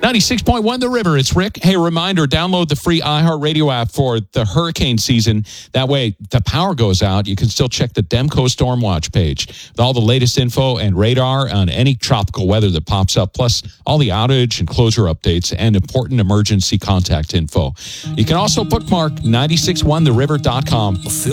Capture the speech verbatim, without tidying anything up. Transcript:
ninety-six point one The River. It's Rick. Hey, reminder, download the free iHeartRadio app for the hurricane season. That way, if the power goes out, you can still check the Demco Storm Watch page with all the latest info and radar on any tropical weather that pops up, plus all the outage and closure updates and important emergency contact info. You can also bookmark nine six one the river dot com.